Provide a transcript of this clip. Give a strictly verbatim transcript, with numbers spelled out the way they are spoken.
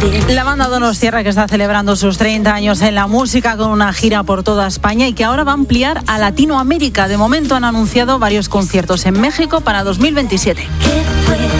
La banda Donostiarra, que está celebrando sus treinta años en la música con una gira por toda España y que ahora va a ampliar a Latinoamérica. De momento han anunciado varios conciertos en México para dos mil veintisiete.